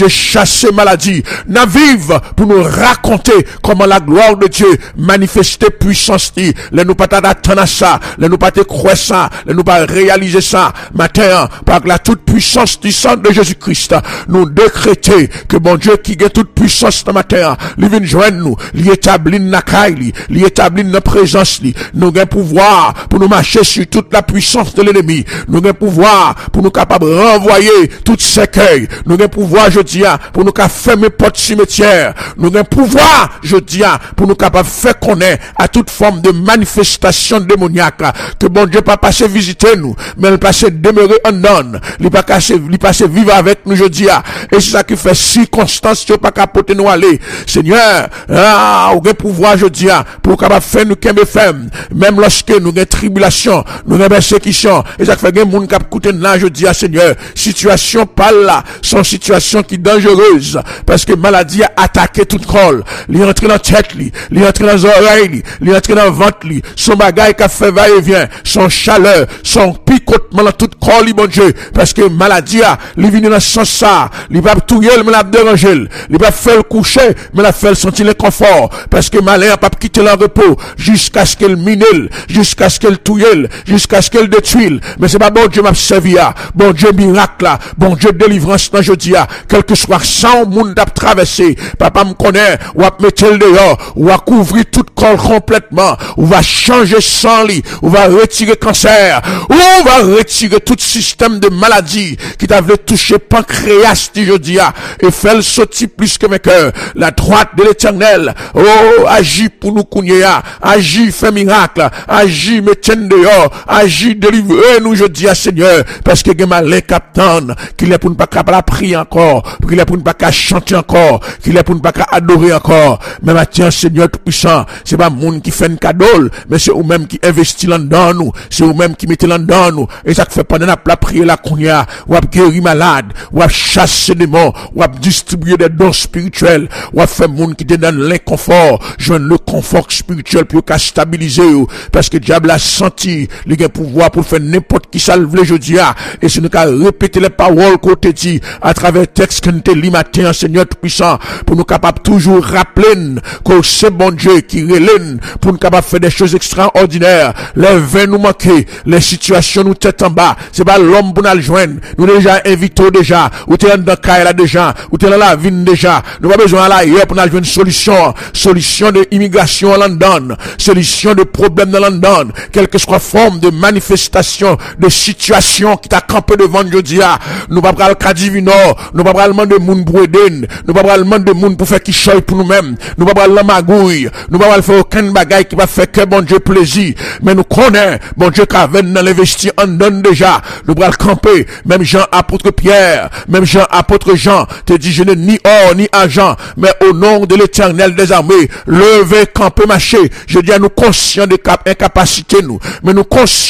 de chasser maladie. N'a vive pour nous raconter comment la gloire de Dieu manifeste puissance. Les nous pas attendre ça, les nous pas te croire ça, les nous pas réaliser ça. Matin, par la toute puissance du sang de Jésus-Christ, nous décréter que bon Dieu qui a toute puissance dans matin, il vient joindre nous, il établit na kaili, il établit notre présence, nous avons pouvoir pour nous marcher sur toute la puissance de l'ennemi. Nous avons pouvoir pour nous capables de renvoyer tout cercueil. Nous avons pouvoir, je dis, pour nous fermer porte cimetière. Nous avons pouvoir, je dis, pour nous capables de faire connaître à toute forme de manifestation démoniaque. Que bon Dieu pas passer visiter nous, mais il passe demeurer en nous. Il passe vivre avec nous, je dis. Et c'est ça qui fait circonstance, tu pas capoter nous aller. Seigneur, nous avons pouvoir, je dis, pour capable faire nous qu'aimer ferme. Même lorsque nous avons tribulation, nous avons persécution. Et ça fait que moun k'ap koute là, je dis à Seigneur, situation pas là, son situation qui est dangereuse, parce que maladie a attaqué tout corps. Il est entré dans la tête, il est entré dans les oreilles, il est entré dans le ventre, son bagage qui a fait va-et-vient, son chaleur, son picotement dans tout corps, bon Dieu, parce que maladie a, il vient dans ce sens ça, il va tout yel, mais l'a déranger, il va faire le coucher, mais l'a faire sentir le confort, parce que malin a pas quitté le repos, jusqu'à ce qu'elle mine, jusqu'à ce qu'elle touille, jusqu'à ce qu'elle détruise. Mais c'est pas bon Dieu m'a servi à, bon Dieu miracle là, bon Dieu délivrance dans jeudi à, quel que soit 100 monde d'ap traverser, papa me connaît, ou à mettre le dehors, ou à couvrir tout corps complètement, ou va changer sang lit, ou va retirer cancer, ou va retirer tout système de maladie qui t'avait touché pancréas dit jeudi à, et fait le sortir plus que mes cœurs, la droite de l'Éternel, oh, agis pour nous kounya, agis, fait miracle, agis, mettez dehors, agis, délivrer nous, je dis à Seigneur, parce que malin captain, qu'il est pour ne pas capable prier encore, qu'il est pour ne pas chanter encore, qu'il est pour ne pas adorer encore. Mais maintenant, Seigneur tout-puissant, c'est pas monde qui fait un cadeau, mais c'est vous-même qui investit là-dedans nous, c'est vous-même qui mettez là-dedans nous, et ça fait pendant la prière la kounya, ou à guérir malade, ou à chasser des démons, ou à distribuer des dons spirituels, ou à faire monde qui te donne l'inconfort, joindre le confort spirituel pour qu'à stabiliser, parce que diable a senti, il a pouvoir pour faire n'importe qui ça le voulait jeudi, et si nous avons répété les paroles qu'on te dit, à travers le texte qu'on te lit matin, Seigneur tout-puissant, pour nous capables toujours rappeler que c'est bon Dieu qui relève, pour nous capables faire des choses extraordinaires, les vins nous manquent, les situations nous tête en bas, c'est pas l'homme pour nous le joindre, nous déjà invitons déjà, ou t'es dans le cas là déjà, ou t'es dans la ville déjà, nous pas besoin d'aller ailleurs pour nous joindre une solution de immigration en London, solution de problème dans London, quelle que soit forme de manifestation, de situation qui t'a campé devant Jodia, nous pas pral kadivino, nous pas pral demander moun pour aider, nous pas pral demander moun pour faire qui choy pour nous-mêmes, nous pas pral la magouille, nous pas pral faire aucun bagage qui va faire que bon Dieu plaisir, mais nous connaissons, bon Dieu qui avait dans l'investi en donne déjà, nous pral camper, même Jean apôtre Pierre, même Jean apôtre Jean, te dit je n'ai ni or ni argent, mais au nom de l'Éternel des armées, levez, camper, marcher, je dis à nous conscients des incapacités nous, mais nous conscients